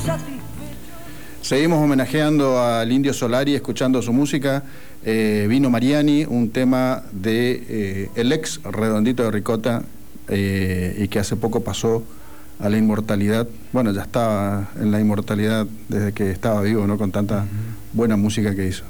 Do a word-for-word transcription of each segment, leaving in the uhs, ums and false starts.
Seguimos homenajeando al Indio Solari, escuchando su música. Eh, Vino Mariani, un tema de eh, el ex Redondito de Ricota, eh, y que hace poco pasó a la inmortalidad. Bueno, ya estaba en la inmortalidad desde que estaba vivo, ¿no? Con tanta buena música que hizo.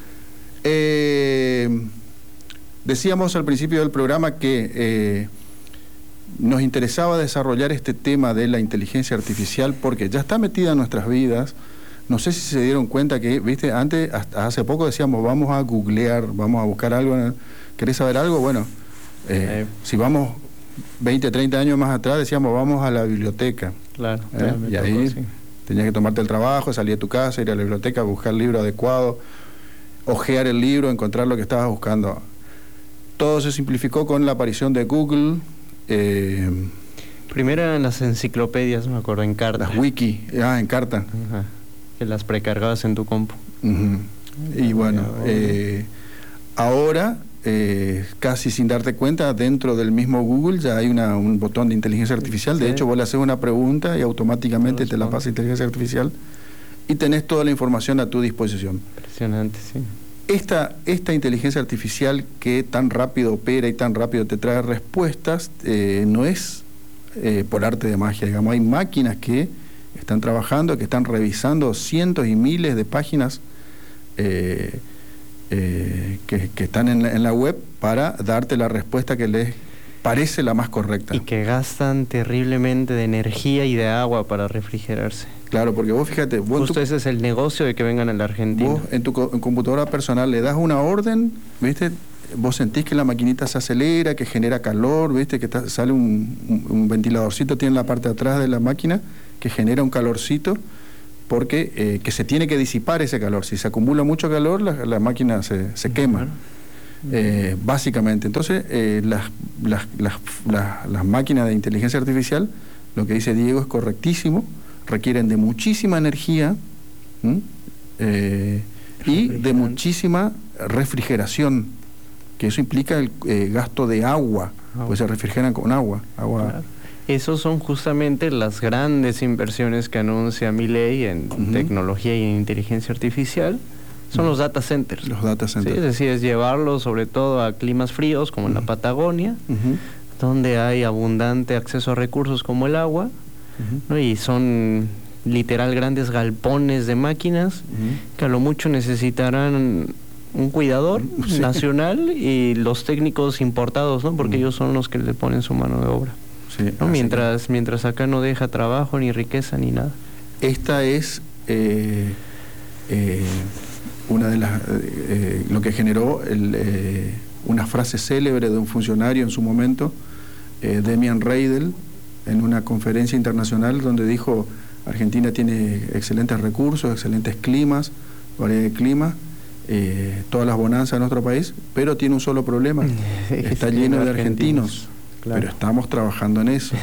Eh, decíamos al principio del programa que eh, nos interesaba desarrollar este tema de la inteligencia artificial porque ya está metida en nuestras vidas. No sé si se dieron cuenta que, viste, antes, hasta hace poco decíamos, vamos a googlear, vamos a buscar algo. ¿Querés saber algo? Bueno, eh, eh. si vamos veinte, treinta años más atrás, decíamos, vamos a la biblioteca. Claro. ¿Eh? Y tocó, ahí sí. Tenías que tomarte el trabajo, salir de tu casa, ir a la biblioteca, buscar el libro adecuado, ojear el libro, encontrar lo que estabas buscando. Todo se simplificó con la aparición de Google. Eh, Primero eran las enciclopedias, me acuerdo, en carta. Las wiki, ah, en carta. Ajá. Que las precargabas en tu compu. Uh-huh. Y bueno, eh, ahora, eh, casi sin darte cuenta, dentro del mismo Google ya hay una, un botón de inteligencia artificial. Sí. De hecho, vos le haces una pregunta y automáticamente te la pasa inteligencia artificial y tenés toda la información a tu disposición. Impresionante, sí. Esta, esta inteligencia artificial que tan rápido opera y tan rápido te trae respuestas, eh, no es eh, por arte de magia, digamos. Hay máquinas que están trabajando, que están revisando cientos y miles de páginas eh, eh, que, que están en la, en la web para darte la respuesta que les parece la más correcta. Y que gastan terriblemente de energía y de agua para refrigerarse. Claro, porque vos fíjate... Vos Justo tu, ese es el negocio de que vengan a la Argentina. Vos en tu en computadora personal le das una orden, ¿viste? Vos sentís que la maquinita se acelera, que genera calor, ¿viste? Que ta, sale un, un, un ventiladorcito, tiene en la parte de atrás de la máquina, que genera un calorcito, porque eh, que se tiene que disipar ese calor. Si se acumula mucho calor, la, la máquina se, se quema, uh-huh. eh, básicamente. Entonces, eh, las, las, las, las, las máquinas de inteligencia artificial, lo que dice Diego es correctísimo, requieren de muchísima energía eh, y de muchísima refrigeración, que eso implica el eh, gasto de agua, oh. pues se refrigeran con agua. agua. Claro. Esos son justamente las grandes inversiones que anuncia Milei en uh-huh. tecnología y en inteligencia artificial, son uh-huh. los data centers. Los data centers. ¿Sí? Es decir, es llevarlos sobre todo a climas fríos como uh-huh. en la Patagonia, uh-huh. donde hay abundante acceso a recursos como el agua, uh-huh. ¿no? Y son literal grandes galpones de máquinas uh-huh. que a lo mucho necesitarán un cuidador sí. nacional y los técnicos importados, ¿no? Porque uh-huh. ellos son los que le ponen su mano de obra. Sí, ¿no? mientras, mientras acá no deja trabajo, ni riqueza, ni nada. Esta es eh, eh, una de las eh, lo que generó el, eh, una frase célebre de un funcionario en su momento, eh, Demian Reidel, en una conferencia internacional donde dijo: Argentina tiene excelentes recursos, excelentes climas, variedad de clima, eh, todas las bonanzas de nuestro país, pero tiene un solo problema, está lleno de argentinos. Claro. Pero estamos trabajando en eso.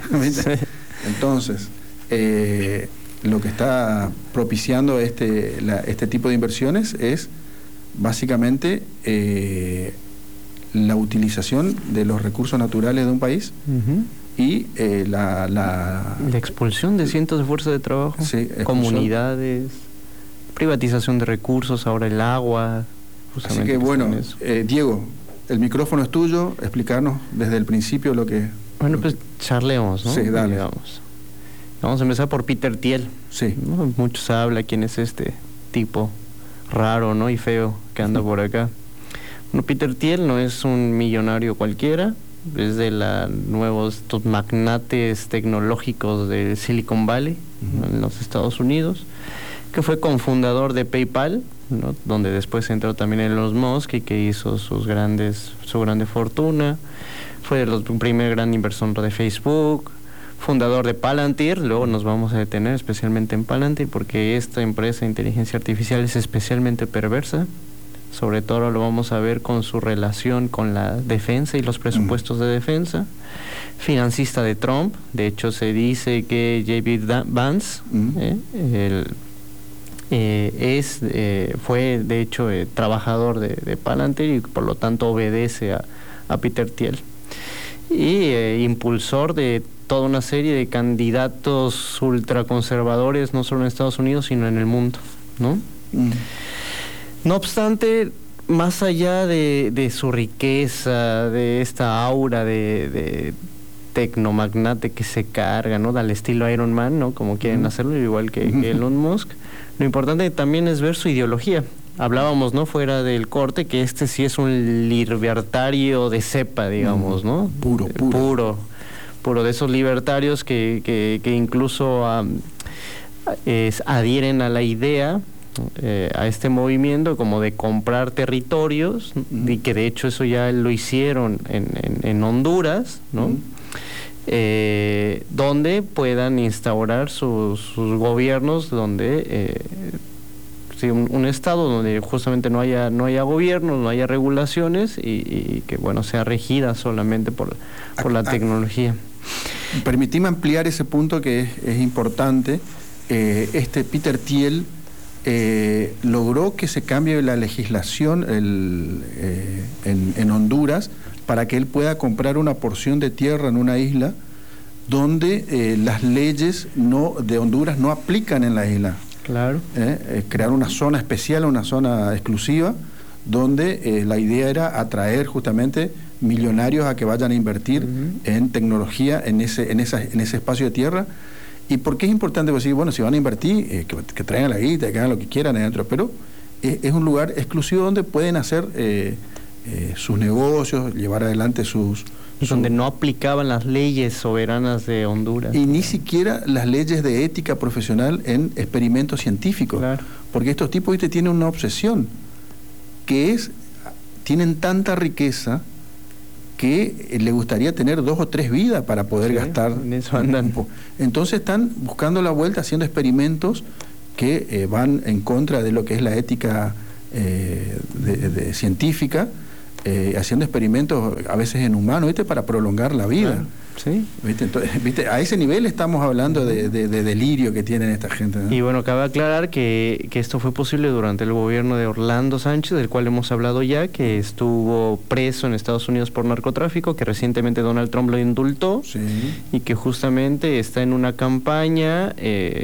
Entonces, eh, lo que está propiciando este, la, este tipo de inversiones es básicamente eh, la utilización de los recursos naturales de un país uh-huh. y eh, la, la... la expulsión de cientos de fuerzas de trabajo, sí, comunidades, privatización de recursos, ahora el agua. Así que bueno, eh, Diego, el micrófono es tuyo, explicarnos desde el principio lo que... Bueno, pues charlemos, ¿no? Sí, dale. Vamos. Vamos a empezar por Peter Thiel. Sí. ¿No? Muchos hablan quién es este tipo raro, ¿no? Y feo que anda por acá. Bueno, Peter Thiel no es un millonario cualquiera, es de los nuevos estos magnates tecnológicos de Silicon Valley, uh-huh. en los Estados Unidos, que fue cofundador de PayPal, ¿no? Donde después entró también Elon Musk y que hizo sus grandes, su grande fortuna. Fue el primer gran inversor de Facebook, fundador de Palantir. Luego nos vamos a detener especialmente en Palantir porque esta empresa de inteligencia artificial es especialmente perversa. Sobre todo lo vamos a ver con su relación con la defensa y los presupuestos de defensa. Financista de Trump. De hecho, se dice que J D Vance, uh-huh. eh, el Eh, es eh, fue de hecho eh, trabajador de, de Palantir y por lo tanto obedece a, a Peter Thiel y eh, impulsor de toda una serie de candidatos ultraconservadores, no solo en Estados Unidos, sino en el mundo, ¿no? Mm. No obstante, más allá de, de su riqueza, de esta aura de, de tecnomagnate que se carga, ¿no? Al estilo Iron Man, ¿no? Como quieren mm. hacerlo, igual que, que Elon Musk. Lo importante también es ver su ideología. Hablábamos, ¿no? Fuera del corte, que este sí es un libertario de cepa, digamos, ¿no? Puro, puro. Puro, puro de esos libertarios que, que, que incluso um, es, adhieren a la idea, eh, a este movimiento como de comprar territorios, mm. y que de hecho eso ya lo hicieron en, en, en Honduras, ¿no? Mm. Eh, donde puedan instaurar sus, sus gobiernos, donde... Eh, Un, un estado donde justamente no haya no haya gobierno, no haya regulaciones y, y que bueno sea regida solamente por, por la tecnología. Permitime ampliar ese punto que es, es importante. Eh, este Peter Thiel eh, logró que se cambie la legislación el, eh, en, en Honduras para que él pueda comprar una porción de tierra en una isla donde eh, las leyes no de Honduras no aplican en la isla. Claro. Eh, eh, crear una zona especial, una zona exclusiva, donde eh, la idea era atraer justamente millonarios a que vayan a invertir uh-huh. en tecnología en ese, en, esa, en ese espacio de tierra. ¿Y por qué es importante? Pues sí, bueno, si van a invertir, eh, que, que traigan la guita, que hagan lo que quieran adentro, pero eh, es un lugar exclusivo donde pueden hacer eh, eh, sus negocios, llevar adelante sus... donde no aplicaban las leyes soberanas de Honduras. Y ni siquiera las leyes de ética profesional en experimentos científicos. Claro. Porque estos tipos, ¿viste?, tienen una obsesión, que es, tienen tanta riqueza que le gustaría tener dos o tres vidas para poder sí, gastar. En eso andan. Entonces están buscando la vuelta, haciendo experimentos que eh, van en contra de lo que es la ética eh, de, de científica, Eh, haciendo experimentos a veces en humanos, ¿viste?, para prolongar la vida. Claro, sí. ¿Viste? Entonces, ¿viste? A ese nivel estamos hablando de, de, de delirio que tienen esta gente, ¿no? Y bueno, cabe aclarar que, que esto fue posible durante el gobierno de Orlando Sánchez, del cual hemos hablado ya, que estuvo preso en Estados Unidos por narcotráfico, que recientemente Donald Trump lo indultó, sí. y que justamente está en una campaña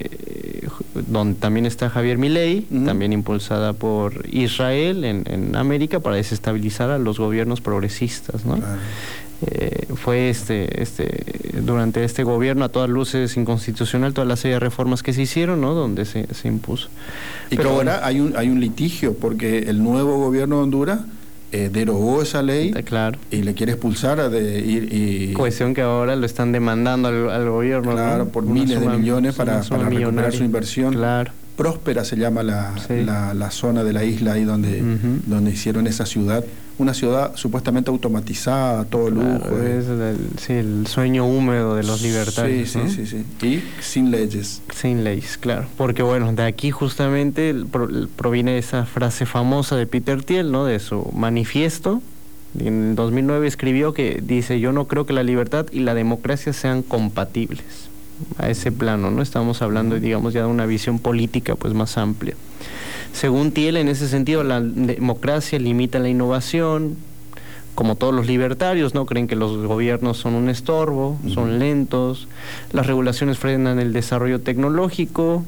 eh, donde también está Javier Milei, uh-huh. también impulsada por Israel en, en América, para desestabilizar a los gobiernos progresistas, ¿no? Claro. Eh, fue este, este, durante este gobierno a todas luces inconstitucional toda la serie de reformas que se hicieron, ¿no?, donde se, se impuso. Y pero ahora bueno, hay un hay un litigio porque el nuevo gobierno de Honduras eh, derogó esa ley, claro. y le quiere expulsar a de ir y cuestión que ahora lo están demandando al, al gobierno, claro, ¿no?, por una miles suma, de millones para, para recuperar su inversión. Claro. Próspera se llama la, sí. la, la zona de la isla ahí donde, uh-huh. donde hicieron esa ciudad, una ciudad supuestamente automatizada, todo claro, lujo. Es el, sí, el sueño húmedo de los libertarios. Sí, ¿no? sí, sí, sí. Y sin leyes. Sin leyes, claro. Porque bueno, de aquí justamente proviene esa frase famosa de Peter Thiel, ¿no?, de su manifiesto. En el dos mil nueve escribió que dice: yo no creo que la libertad y la democracia sean compatibles. A ese plano, ¿no? Estamos hablando, digamos, ya de una visión política pues más amplia. Según Thiel, en ese sentido, la democracia limita la innovación, como todos los libertarios, ¿no? Creen que los gobiernos son un estorbo, uh-huh. son lentos, las regulaciones frenan el desarrollo tecnológico,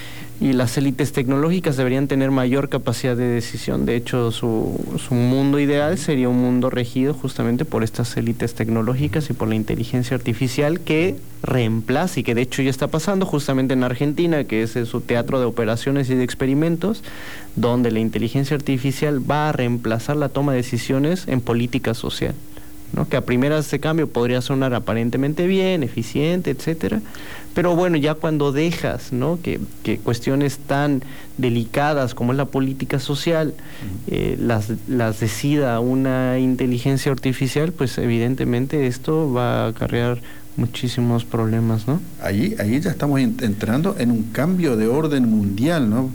y las élites tecnológicas deberían tener mayor capacidad de decisión. De hecho, su, su mundo ideal sería un mundo regido justamente por estas élites tecnológicas y por la inteligencia artificial que reemplaza, y que de hecho ya está pasando justamente en Argentina, que es su teatro de operaciones y de experimentos, donde la inteligencia artificial va a reemplazar la toma de decisiones en política social, ¿no? Que a primeras de cambio podría sonar aparentemente bien, eficiente, etcétera, pero bueno, ya cuando dejas, ¿no?, que, que cuestiones tan delicadas como es la política social eh, las, las decida una inteligencia artificial, pues evidentemente esto va a acarrear muchísimos problemas, ¿no? Ahí, ahí ya estamos entrando en un cambio de orden mundial, ¿no?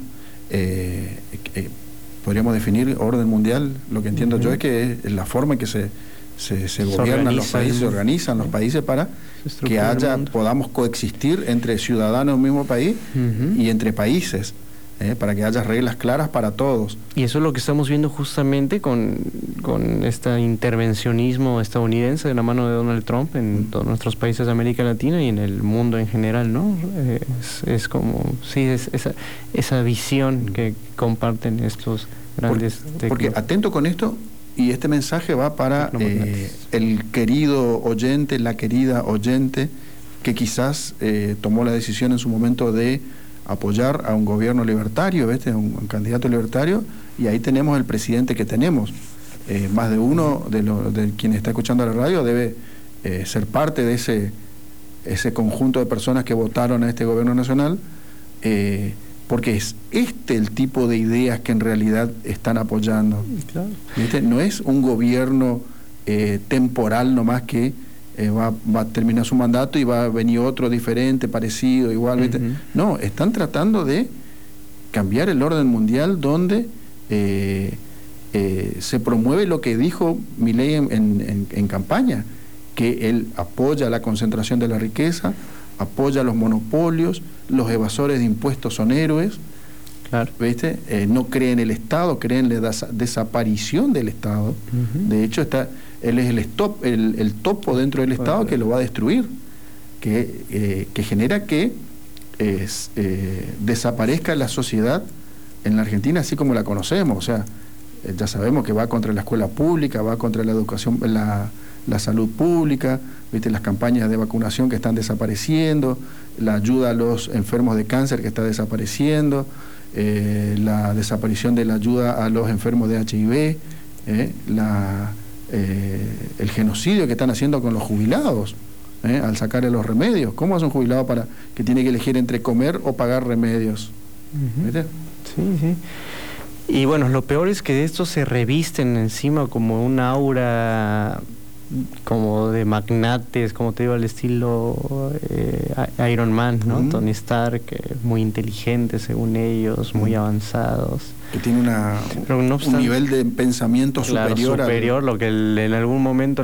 Eh, eh, podríamos definir orden mundial, lo que entiendo uh-huh. yo es que es la forma en que se se, se, se gobiernan los países, se organizan los países para que haya, podamos coexistir entre ciudadanos de un mismo país uh-huh. y entre países. ¿eh? Para que haya reglas claras para todos. Y eso es lo que estamos viendo justamente con, con este intervencionismo estadounidense de la mano de Donald Trump en todos nuestros países de América Latina y en el mundo en general, ¿no? Es, es como, sí, es esa, esa visión que comparten estos grandes... Porque, porque atento con esto, y este mensaje va para eh, el querido oyente, la querida oyente, que quizás eh, tomó la decisión en su momento de apoyar a un gobierno libertario, ¿ves? A un, un candidato libertario, y ahí tenemos el presidente que tenemos. Eh, más de uno de, lo, de quien está escuchando la radio debe eh, ser parte de ese, ese conjunto de personas que votaron a este gobierno nacional, eh, porque es este el tipo de ideas que en realidad están apoyando. Claro. ¿Viste? No es un gobierno eh, temporal nomás que Eh, va, va a terminar su mandato y va a venir otro diferente, parecido, igual. Uh-huh. No, están tratando de cambiar el orden mundial donde eh, eh, se promueve lo que dijo Milei en, en, en campaña, que él apoya la concentración de la riqueza, apoya los monopolios, los evasores de impuestos son héroes. Claro. ¿Viste? Eh, no cree en el Estado, cree en la des- desaparición del Estado. Uh-huh. De hecho, está, él es el, stop, el, el topo dentro del Estado uh-huh. que lo va a destruir, que, eh, que genera que es, eh, desaparezca la sociedad en la Argentina así como la conocemos. O sea, eh, ya sabemos que va contra la escuela pública, va contra la educación, la, la salud pública, ¿viste? Las campañas de vacunación que están desapareciendo, la ayuda a los enfermos de cáncer que está desapareciendo, Eh, la desaparición de la ayuda a los enfermos de H I V, eh, la, eh, el genocidio que están haciendo con los jubilados, eh, al sacarle los remedios. ¿Cómo hace un jubilado para que tiene que elegir entre comer o pagar remedios? Uh-huh. ¿Viste? Sí, sí. Y bueno, lo peor es que de esto se revisten encima como un aura como de magnates, como te digo, al estilo eh, Iron Man, ¿no? Uh-huh. Tony Stark, eh, muy inteligente según ellos, muy uh-huh. avanzados. Que tiene una, no obstante, un nivel de pensamiento claro, superior. superior, al... lo que el, en algún momento